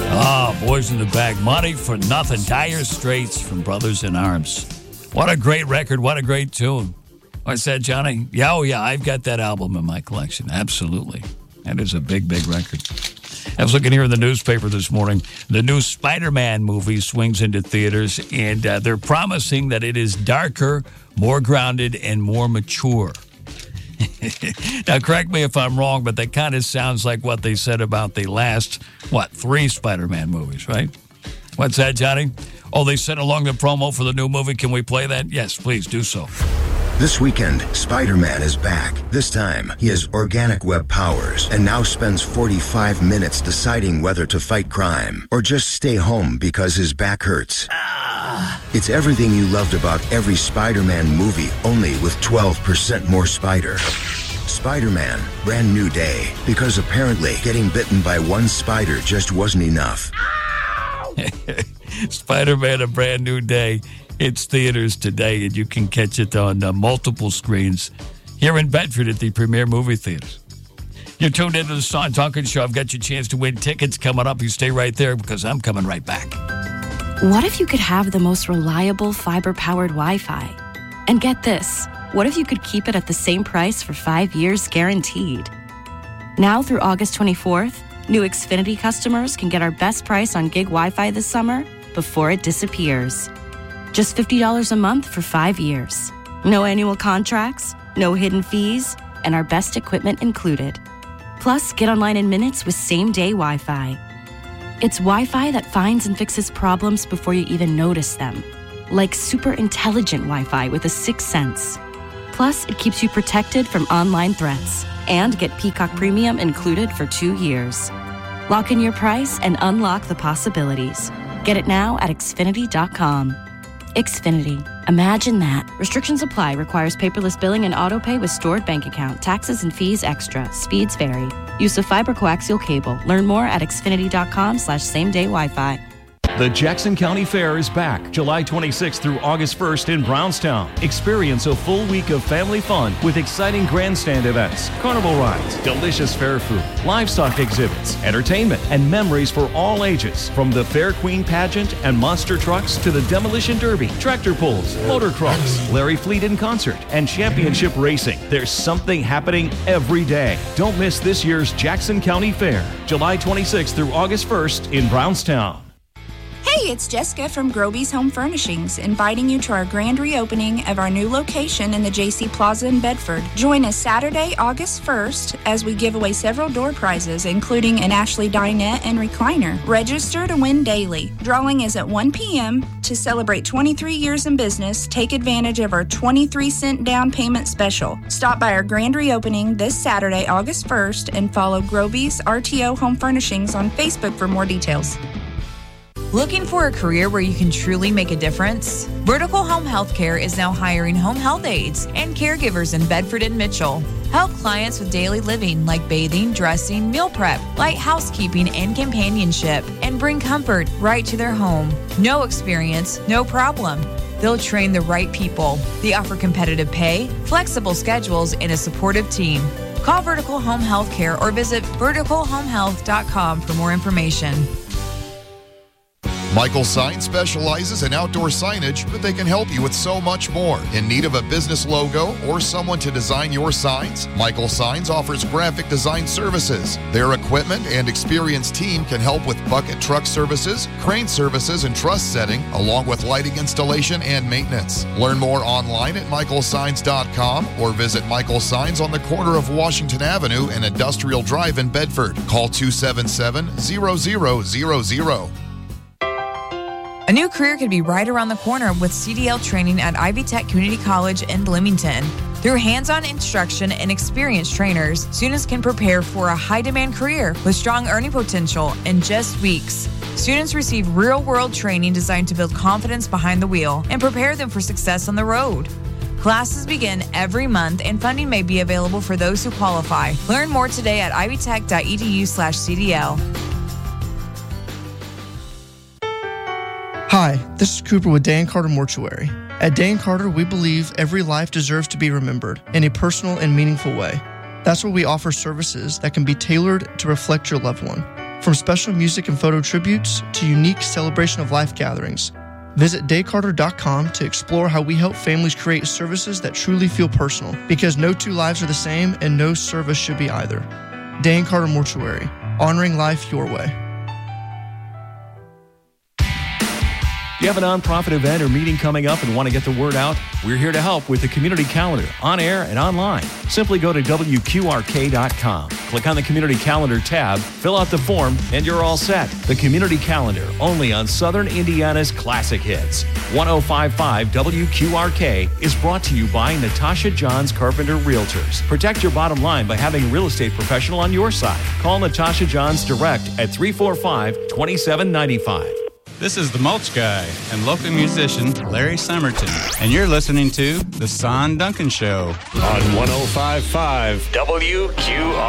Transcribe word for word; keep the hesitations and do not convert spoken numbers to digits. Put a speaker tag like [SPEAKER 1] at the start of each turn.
[SPEAKER 1] Ah, Boys in the Bag. Money for Nothing. Dire Straits from Brothers in Arms. What a great record. What a great tune. What's that, Johnny? Yeah, oh, yeah. I've got that album in my collection. Absolutely. That is a big, big record. I was looking here in the newspaper this morning. The new Spider-Man movie swings into theaters, and uh, they're promising that it is darker, more grounded, and more mature. Now, correct me if I'm wrong, but that kind of sounds like what they said about the last, what, three Spider-Man movies, right? What's that, Johnny? Oh, they sent along the promo for the new movie. Can we play that? Yes, please do so.
[SPEAKER 2] This weekend, Spider-Man is back. This time, he has organic web powers and now spends forty-five minutes deciding whether to fight crime or just stay home because his back hurts. Ah. It's everything you loved about every Spider-Man movie, only with twelve percent more spider. Spider-Man, brand new day, because apparently getting bitten by one spider just wasn't enough.
[SPEAKER 1] Spider-Man, a brand new day. It's theaters today, and you can catch it on uh, multiple screens here in Bedford at the Premier Movie Theaters. You're tuned into the Sean Tonkin Show. I've got your chance to win tickets coming up. You stay right there because I'm coming right back.
[SPEAKER 3] What if you could have the most reliable fiber-powered Wi-Fi? And get this, what if you could keep it at the same price for five years guaranteed? Now through August twenty-fourth, new Xfinity customers can get our best price on gig Wi-Fi this summer before it disappears. Just fifty dollars a month for five years. No annual contracts, no hidden fees, and our best equipment included. Plus, get online in minutes with same-day Wi-Fi. It's Wi-Fi that finds and fixes problems before you even notice them. Like super intelligent Wi-Fi with a sixth sense. Plus, it keeps you protected from online threats. And get Peacock Premium included for two years. Lock in your price and unlock the possibilities. Get it now at Xfinity dot com. Xfinity. Imagine that. Restrictions apply. Requires paperless billing and autopay with stored bank account. Taxes and fees extra. Speeds vary. Use of fiber coaxial cable. Learn more at Xfinity dot com slash same day Wi-Fi.
[SPEAKER 4] The Jackson County Fair is back July twenty-sixth through August first in Brownstown. Experience a full week of family fun with exciting grandstand events, carnival rides, delicious fair food, livestock exhibits, entertainment, and memories for all ages. From the Fair Queen pageant and monster trucks to the demolition derby, tractor pulls, motocross, Larry Fleet in concert, and championship racing. There's something happening every day. Don't miss this year's Jackson County Fair, July twenty-sixth through August first in Brownstown.
[SPEAKER 5] Hey, it's Jessica from Groby's Home Furnishings, inviting you to our grand reopening of our new location in the J C Plaza in Bedford. Join us Saturday, August first, as we give away several door prizes, including an Ashley dinette and recliner. Register to win daily. Drawing is at one p.m. To celebrate twenty-three years in business, take advantage of our twenty-three cent down payment special. Stop by our grand reopening this Saturday, August first, and follow Groby's R T O Home Furnishings on Facebook for more details.
[SPEAKER 6] Looking for a career where you can truly make a difference? Vertical Home Healthcare is now hiring home health aides and caregivers in Bedford and Mitchell. Help clients with daily living like bathing, dressing, meal prep, light housekeeping, and companionship, and bring comfort right to their home. No experience, no problem. They'll train the right people. They offer competitive pay, flexible schedules, and a supportive team. Call Vertical Home Healthcare or visit vertical home health dot com for more information.
[SPEAKER 7] Michael Signs specializes in outdoor signage, but they can help you with so much more. In need of a business logo or someone to design your signs? Michael Signs offers graphic design services. Their equipment and experienced team can help with bucket truck services, crane services, and truss setting, along with lighting installation and maintenance. Learn more online at michael signs dot com or visit Michael Signs on the corner of Washington Avenue and Industrial Drive in Bedford. Call two seven seven, zero zero zero zero.
[SPEAKER 6] A new career could be right around the corner with C D L training at Ivy Tech Community College in Bloomington. Through hands-on instruction and experienced trainers, students can prepare for a high-demand career with strong earning potential in just weeks. Students receive real-world training designed to build confidence behind the wheel and prepare them for success on the road. Classes begin every month and funding may be available for those who qualify. Learn more today at ivytech dot e d u slash c d l.
[SPEAKER 8] Hi, this is Cooper with Dan Carter Mortuary. At Dan Carter, we believe every life deserves to be remembered in a personal and meaningful way. That's why we offer services that can be tailored to reflect your loved one. From special music and photo tributes to unique celebration of life gatherings, visit day carter dot com to explore how we help families create services that truly feel personal, because no two lives are the same and no service should be either. Dan Carter Mortuary, honoring life your way.
[SPEAKER 4] Do you have a nonprofit event or meeting coming up and want to get the word out? We're here to help with the community calendar, on air and online. Simply go to W Q R K dot com. Click on the community calendar tab, fill out the form, and you're all set. The community calendar, only on Southern Indiana's classic hits. ten fifty-five W Q R K is brought to you by Natasha Johns Carpenter Realtors. Protect your bottom line by having a real estate professional on your side. Call Natasha Johns direct at three four five, two seven nine five.
[SPEAKER 9] This is the Mulch Guy and local musician Larry Summerton, and you're listening to The Son Duncan Show
[SPEAKER 10] on ten fifty-five W Q R K.